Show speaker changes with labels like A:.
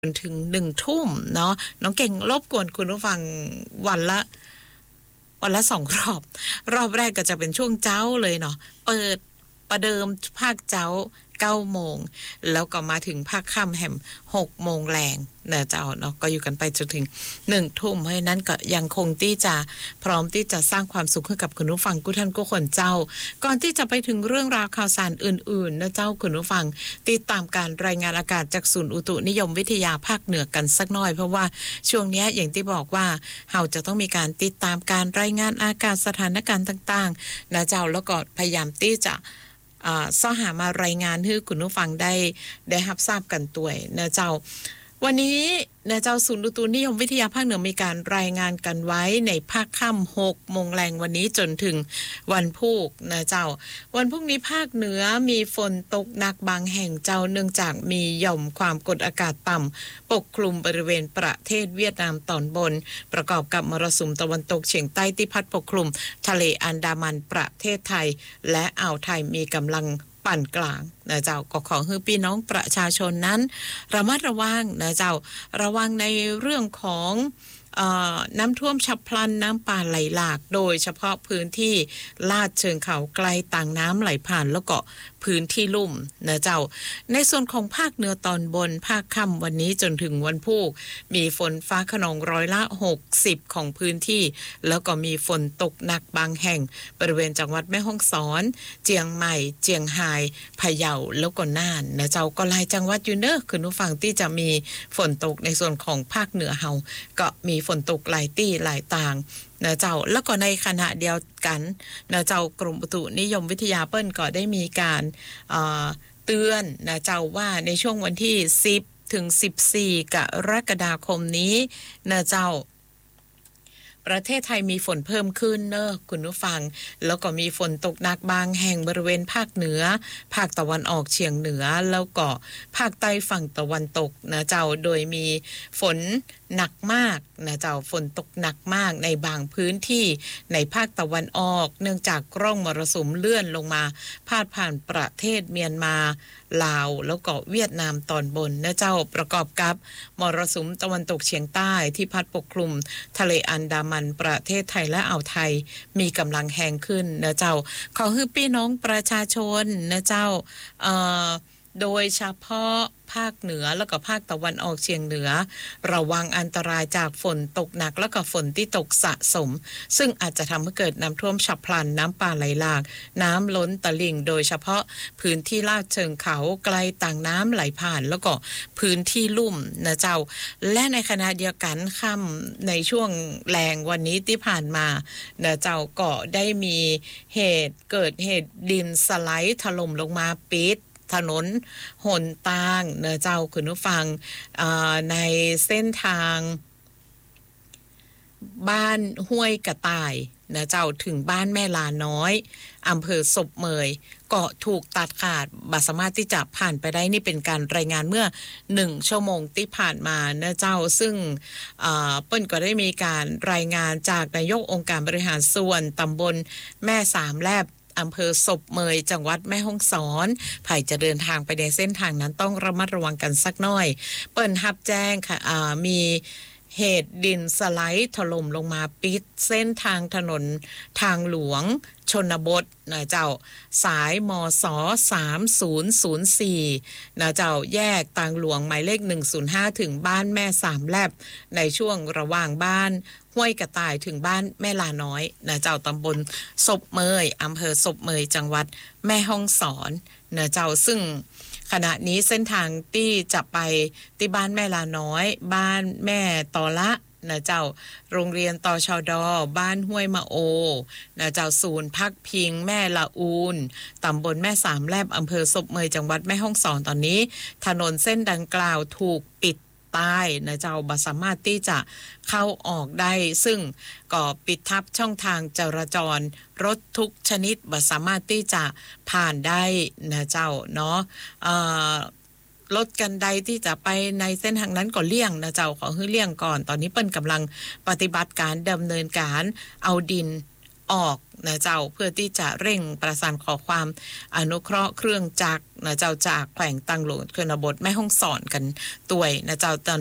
A: จนถึง1 ทุ่มเนาะน้องเก่งรบกวนคุณผู้ฟังวันละ2 รอบแรกก็จะเป็นช่วงเจ้าเลยเนาะเปิดประเดิมภาคเจ้า9 โมงแล้วก็มาถึงภาคค่ำแหม6 โมงแรงนะเจ้าเนาะก็อยู่กันไปจนถึง1 ทุ่มเพราะฉะนั้นก็ยังคงที่จะพร้อมที่จะสร้างความสุขให้กับคุณผู้ฟังทุกท่านทุกคนเจ้าก่อนที่จะไปถึงเรื่องราวข่าวสารอื่นๆนะเจ้าคุณผู้ฟังติดตามการรายงานอากาศจากศูนย์อุตุนิยมวิทยาภาคเหนือกันสักหน่อยเพราะว่าช่วงนี้อย่างที่บอกว่าเราจะต้องมีการติดตามการรายงานอากาศสถานการณ์ต่างๆนะเจ้าแล้วก็พยายามที่จะซ้อหามารายงานให้คุณผู้ฟังได้รับทราบกันตัวนะเจ้าวันนี้นะเจ้าศูนย์อุตุนิยมวิทยาภาคเหนือมีการรายงานกันไว้ในภาคค่ำ6 โมงแรงวันนี้จนถึงวันพุธนะเจ้าวันพรุ่งนี้ภาคเหนือมีฝนตกหนักบางแห่งเจ้าเนื่องจากมีหย่อมความกดอากาศต่ำปกคลุมบริเวณประเทศเวียดนามตอนบนประกอบกับมรสุมตะวันตกเฉียงใต้ที่พัดปกคลุมทะเลอันดามันประเทศไทยและอ่าวไทยมีกำลังปานกลางนะเจ้าก็ขอให้พี่น้องประชาชนนั้นระมัดระวังนะเจ้าระวังในเรื่องของน้ำท่วมฉับพลันน้ำป่าไหลหลากโดยเฉพาะพื้นที่ลาดเชิงเขาไกลต่างน้ำไหลผ่านแล้วก็พื้นที่ลุ่มนะเจ้าในส่วนของภาคเหนือตอนบนภาคค่ำวันนี้จนถึงวันพุธมีฝนฟ้าคะนอง60%ของพื้นที่แล้วก็มีฝนตกหนักบางแห่งบริเวณจังหวัดแม่ฮ่องสอนเจียงใหม่เจียงไฮ้พะเยาแล้วก็น่านนะเจ้าก็หลายจังหวัดอยู่เนอะคุณผู้ฟังที่จะมีฝนตกในส่วนของภาคเหนือเฮาก็มีฝนตกหลายที่หลายต่างนะเจ้าแล้วก็ในขณะเดียวกันนะเจ้ากรมอุตุนิยมวิทยาเปิ้นก็ได้มีการเตือนนะเจ้าว่าในช่วงวันที่10 ถึง 14 กรกฎาคมนี้นะเจ้าประเทศไทยมีฝนเพิ่มขึ้นเนอะคุณผู้ฟังแล้วก็มีฝนตกหนักบางแห่งบริเวณภาคเหนือภาคตะวันออกเฉียงเหนือแล้วก็ภาคใต้ฝั่งตะวันตกนะเจ้าโดยมีฝนหนักมากนะเจ้าฝนตกหนักมากในบางพื้นที่ในภาคตะวันออกเนื่องจากร่องมรสุมเลื่อนลงมาพาดผ่านประเทศเมียนมาลาวแล้วก็เวียดนามตอนบนนะเจ้าประกอบกับมรสุมตะวันตกเฉียงใต้ที่พัดปกคลุมทะเลอันดามันประเทศไทยและอ่าวไทยมีกำลังแรงขึ้นนะเจ้าขอให้พี่น้องประชาชนนะเจ้าโดยเฉพาะภาคเหนือแล้วก็ภาคตะวันออกเฉียงเหนือระวังอันตรายจากฝนตกหนักแล้วก็ฝนที่ตกสะสมซึ่งอาจจะทำให้เกิดน้ำท่วมฉับพลันน้ำป่าไหลหลากน้ำล้นตลิ่งโดยเฉพาะพื้นที่ลาดเชิงเขาไกลต่างน้ำไหลผ่านแล้วก็พื้นที่ลุ่มนะเจ้าและในขณะเดียวกันค่ำในช่วงแรงวันนี้ที่ผ่านมานะเจ้าก็ได้มีเกิดเหตุดินสไลด์ถล่มลงมาปิดถนนหนทางเนอะเจ้าคุณผู้ฟังในเส้นทางบ้านห้วยกระต่ายนะเจ้าถึงบ้านแม่ลาน้อยอำเภอศพเมยก็ถูกตัดขาดบ่สามารถที่จะผ่านไปได้นี่เป็นการรายงานเมื่อ1 ชั่วโมงที่ผ่านมานะเจ้าซึ่งเปิ้นก็ได้มีการรายงานจากนายกองค์การบริหารส่วนตำบลแม่สามแลบอำเภอศพเมยจังหวัดแม่ฮ่องสอนใครจะเดินทางไปในเส้นทางนั้นต้องระมัดระวังกันสักหน่อยเปิ้นรับแจ้งค่ะมีเหตุดินสไลด์ถล่มลงมาปิดเส้นทางถนนทางหลวงชนบทนะเจ้าสายมศ3004นะเจ้าแยกทางหลวงหมายเลข105ถึงบ้านแม่สามแลบในช่วงระหว่างบ้านห้วยกระต่ายถึงบ้านแม่ลาน้อยนะเจ้าตำบลศพเมยอำเภอศพเมยจังหวัดแม่ฮ่องสอนนะเจ้าซึ่งขณะนี้เส้นทางที่จะไปที่บ้านแม่ลาน้อยบ้านแม่ตอละนะเจ้าโรงเรียนตชดบ้านห้วยมะโอนะเจ้าศูนย์พักพิงแม่ละอูนตำบลแม่สามแลบอำเภอศพเมยจังหวัดแม่ฮ่องสอนตอนนี้ถนนเส้นดังกล่าวถูกปิดใต้นะเจ้าบ่สามารถที่จะเข้าออกได้ซึ่งก็ปิดทับช่องทางจราจรรถทุกชนิดบ่สามารถที่จะผ่านได้นะเจ้าเนาะรถกันใดที่จะไปในเส้นทางนั้นก็เลี่ยงนะเจ้าขอให้เลี่ยงก่อนตอนนี้เปิ้นกำลังปฏิบัติการดำเนินการเอาดินออกนะเจ้าเพื่อที่จะเร่งประสานขอความอนุเคราะห์เครื่องจักรนะเจ้าจากแขวงตังหลวงชนบทแม่ฮ่องสอนกันตัวยนะเจ้าตอน